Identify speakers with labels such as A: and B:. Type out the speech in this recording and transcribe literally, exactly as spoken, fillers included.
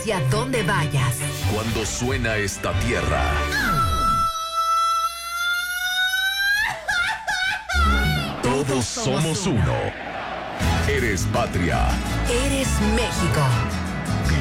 A: hacia donde vayas.
B: Cuando suena esta tierra, todos somos uno. Eres patria.
A: Eres México.